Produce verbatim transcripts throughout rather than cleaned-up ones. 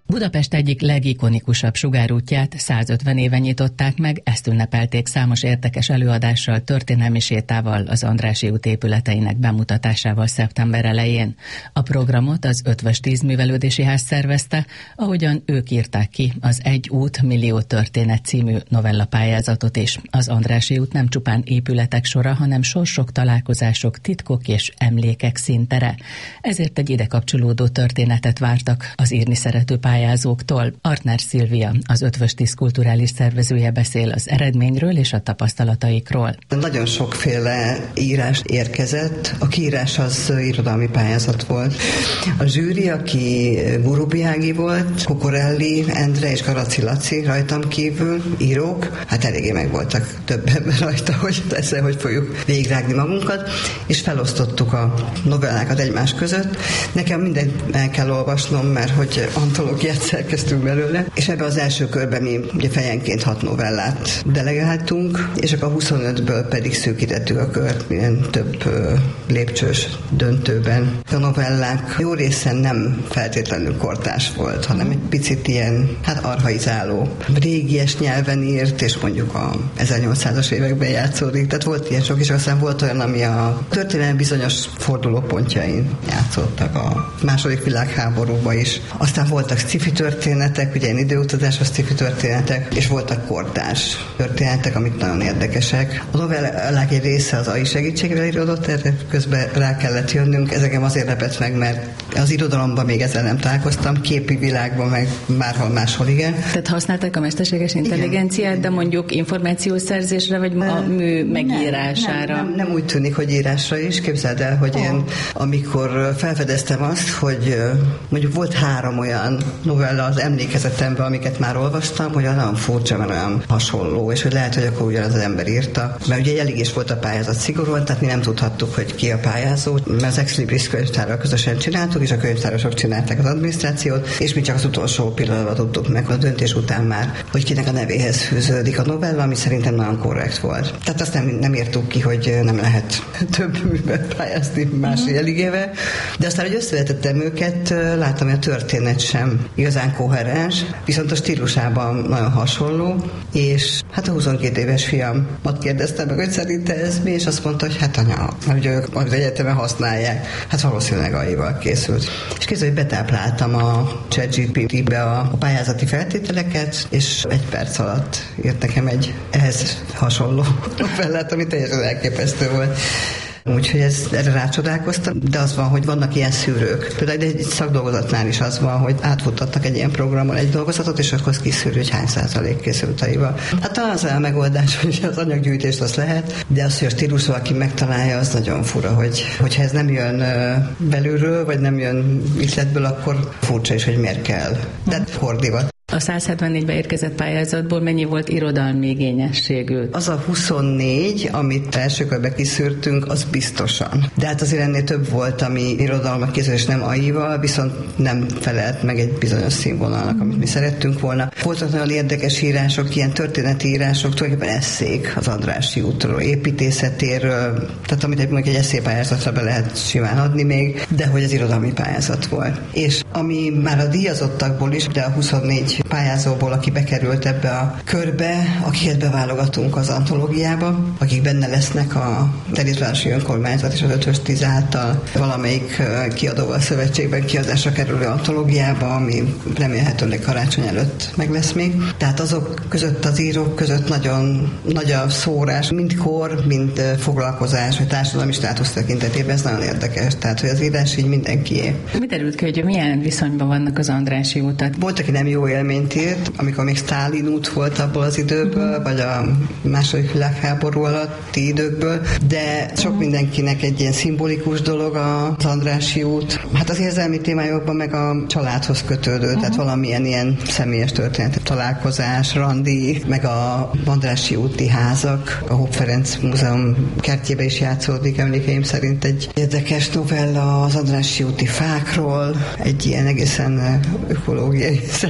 Budapest egyik legikonikusabb sugárútját százötven éve nyitották meg, ezt ünnepelték számos érdekes előadással, történelmi sétával, az Andrássy út épületeinek bemutatásával szeptember elején. A programot az Ötvös Tízművelődési Ház szervezte, ahogyan ők írták ki az Egy út, millió történet című novellapályázatot is. Az Andrássy út nem csupán épületek sora, hanem sorsok, találkozások, titkok és emlékek színtere. Ezért egy ide kapcsolódó történetet vártak az írni szerető pályázóktól. Artner Szilvia, az Ötvös Tíz kulturális szervezője beszél az eredményről és a tapasztalataikról. Nagyon sokféle írás érkezett. A kiírás az irodalmi pályázat volt. A zsűri, aki Gurubi Ági volt, Kokorelli Endre és Garaci Laci rajtam kívül, írók, hát eléggé meg voltak többen rajta, hogy ezzel hogy fogjuk végigrágni magunkat, és felosztottuk a novellákat egymás között. Nekem mindent el kell olvasnom, mert hogy antológiát szerkeztünk belőle, és ebben az első körben mi ugye fejenként hat novellát delegáltunk, és akkor a huszonötből pedig szűkítettük a kört, milyen több ö, lépcsős döntőben. A novellák jó részen nem feltétlenül kortárs volt, hanem egy picit ilyen, hát archaizáló, régies nyelven írt, és mondjuk a ezernyolcszázas években játszódik, tehát volt ilyen sok, és aztán volt olyan, ami a történelem bizonyos fordulópontjain játszottak a második világháborúban is. Aztán voltak sci-fi történetek, ugye ilyen időutazás a sci-fi történetek, és voltak kortárs történetek, amik nagyon érdekesek. A novellák egy része az á i segítségével íródott, erre közben rá kellett jönnünk. Ez engem azért lepett meg, mert az irodalomban még ezzel nem találkoztam, képi világban meg márhol máshol igen. Tehát használták a mesterséges intelligenciát, igen, de mondjuk információszerzésre, vagy a mű megírására? Nem, nem, nem, nem úgy tűnik, hogy írásra is. Képzeld el, hogy oh. én amikor felfedeztem azt, hogy mondjuk volt három olyan novella az emlékezetemben, amiket már olvastam, hogy nagyon furcsa, mert olyan hasonló, és hogy lehet, hogy akkor ugyanaz az ember írta. Mert ugye elég is volt a pályázat szigorúan, tehát mi nem tudhattuk, hogy ki a pályázó, mert az Ex Libris könyvtárral közösen csináltuk, és a könyvtárosok csinálták az adminisztrációt, és mi csak az utolsó pillanatban tudtuk meg a döntés után már, hogy kinek a nevéhez fűződik a novella, ami szerintem nagyon korrekt volt. Tehát azt nem, nem írtuk ki, hogy nem lehet több műben pályázni más mm. jeligével, de aztán, hogy összevetettem őket, láttam, hogy a történet sem igazán koherens, viszont a stílusában nagyon hasonló, és hát a huszonkét éves fiamat kérdeztem meg, hogy szerinte ez mi, és azt mondta, hogy hát anya, mert ugye ők az egyetemen használják, hát valószínűleg á i-val készült. És kézzel, hogy betápláltam a ChatGPT-be a, a pályázati feltételeket, és egy perc alatt írt nekem egy ehhez hasonló novellát, ami teljesen elképesztő volt. Úgyhogy ez, erre rácsodálkoztam, de az van, hogy vannak ilyen szűrők. Például egy szakdolgozatnál is az van, hogy átfuttattak egy ilyen programon egy dolgozatot, és akkor kiszűrő, hogy hány százalék készült á i-val. Hát az a megoldás, hogy az anyaggyűjtést az lehet, de az, hogy a stílus valaki megtalálja, az nagyon fura, hogy, hogyha ez nem jön belülről, vagy nem jön üzletből, akkor furcsa is, hogy miért kell. De fordívat. A száz hetvennégybe érkezett pályázatból mennyi volt irodalmi igényességű? Az a huszonnégy, amit első körbe kiszűrtünk, az biztosan. De hát azért ennél több volt, ami irodalmat készül, és nem á i-val, viszont nem felelt meg egy bizonyos színvonalnak, amit mi szerettünk volna. Voltak nagyon érdekes írások, ilyen történeti írások, tulajdonképpen esszék az Andrássy útról, építészetéről, tehát amit egy, mondjuk egy esszépályázatra be lehet simán adni még, de hogy az irodalmi pályázat volt. És ami már a díjazottakból is, de a huszonnégy pályázóból, aki bekerült ebbe a körbe, akiket beválogatunk az antológiába, akik benne lesznek a Terézvárosi Önkormányzat és az Ötvös Tíz által valamelyik kiadóval szövetségben kiadásra kerülő antológiába, ami remélhetőleg karácsony előtt meg lesz még. Tehát azok között, az írók között nagyon nagy a szórás, mind kor, mind foglalkozás, vagy társadalmi státusz tekintetében, ez nagyon érdekes. Tehát, hogy az írás így mindenkié. Mi derült ki, hogy milyen viszonyban vannak az Andrássy útat? Volt, aki nem jó élményt írt, amikor még Sztálin út volt abból az időből, uh-huh. vagy a második világháború alatti időkből, de sok uh-huh. mindenkinek egy ilyen szimbolikus dolog az Andrássy út. Hát az érzelmi témájukban meg a családhoz kötődő, uh-huh. tehát valamilyen ilyen személyes történet, találkozás, randi, meg a Andrássy úti házak, a Hopp Ferenc Múzeum kertjében is játszódik, emlékeim szerint egy érdekes novella az Andrássy úti fákról, egy ilyen egészen ökológiai szempont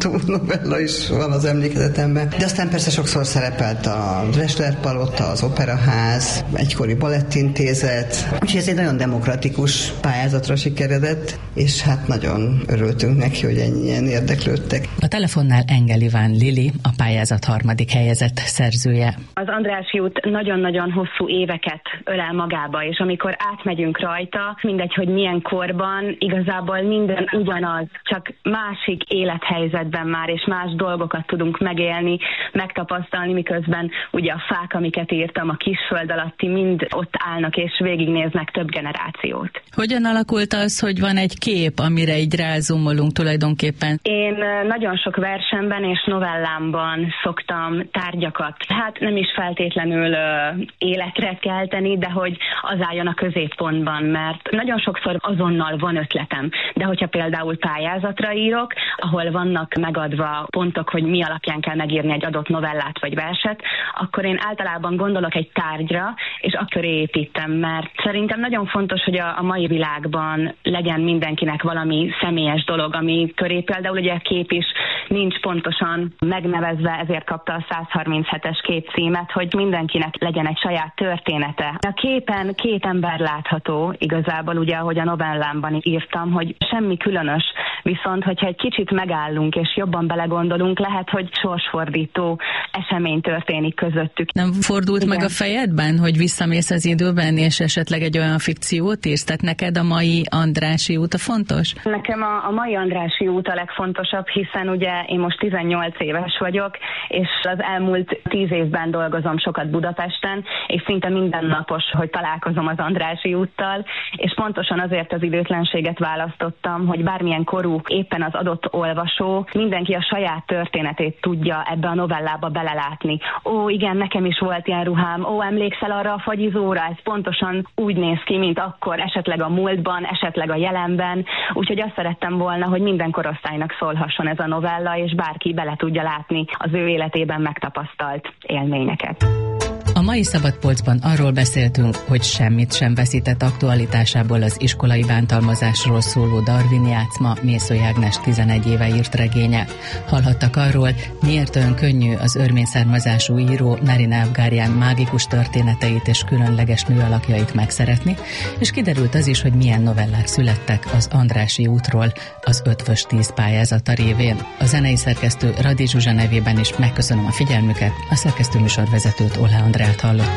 olvasható novella is van az emlékezetemben. De aztán persze sokszor szerepelt a Drechsler palota, az Operaház, egykori balettintézet. Úgyhogy ez egy nagyon demokratikus pályázatra sikeredett, és hát nagyon örültünk neki, hogy ennyien érdeklődtek. A telefonnál Engel Iván Lili, a pályázat harmadik helyezett szerzője. Az Andrássy út nagyon-nagyon hosszú éveket ölel magába, és amikor átmegyünk rajta, mindegy, hogy milyen korban, igazából minden ugyanaz, csak másik élethelyzetben már, és más dolgokat tudunk megélni, megtapasztalni, miközben ugye a fák, amiket írtam, a kisföld alatti mind ott állnak, és végignéznek több generációt. Hogyan alakult az, hogy van egy kép, amire így rázumolunk tulajdonképpen? Én nagyon sok versemben és novellámban szoktam tárgyakat, hát nem is feltétlenül uh, életre kelteni, de hogy az álljon a középpontban, mert nagyon sokszor azonnal van ötletem, de hogyha például pályázatra írok, ahol vannak megadva pontok, hogy mi alapján kell megírni egy adott novellát vagy verset, akkor én általában gondolok egy tárgyra, és akkor építem, mert szerintem nagyon fontos, hogy a, a mai világban legyen mindenkinek valami személyes dolog, ami köré például ugye a kép is nincs pontosan megnevezve, ezért kapta a száz harminchetes kép címet, hogy mindenkinek legyen egy saját története. A képen két ember látható, igazából ugye, ahogy a novellámban írtam, hogy semmi különös, viszont hogyha egy kicsit megállunk és jobban belegondolunk, lehet, hogy sorsfordító esemény történik közöttük. Nem fordult Igen. meg a fejedben, hogy visszamész az időben, és esetleg egy olyan fikciót írsz? Tehát neked a mai Andrássy út a fontos? Nekem a, a mai Andrássy út a legfontosabb, hiszen ugye én most tizennyolc éves vagyok, és az elmúlt tíz évben dolgozom sokat Budapesten, és szinte mindennapos, hogy találkozom az Andrássy úttal, és pontosan azért az időtlenséget választottam, hogy bármilyen korú éppen az adott olvasó, mindenki a saját történetét tudja ebbe a novellába belelátni. Ó, igen, nekem is volt ilyen ruhám, ó, emlékszel arra a fagyizóra, ez pontosan úgy néz ki, mint akkor, esetleg a múltban, esetleg a jelenben, úgyhogy azt szerettem volna, hogy minden korosztálynak szólhasson ez a novella, és bárki bele tudja látni az ő életében megtapasztalt élményeket. A mai Szabadpolcban arról beszéltünk, hogy semmit sem veszített aktualitásából az iskolai bántalmazásról szóló Darwin játszma Mészöly Ágnes tizenegy éve írt regénye. Hallhattak arról, miért olyan könnyű az örmény származású író Narina Evgarian mágikus történeteit és különleges műalakjait megszeretni, és kiderült az is, hogy milyen novellák születtek az Andrássy útról az Ötvös tíz pályázata révén. A zenei szerkesztő Radi Zsuzsa nevében is megköszönöm a figyelmüket, a szerkesztő műsorvezetőt, Ollá Andrát hallott.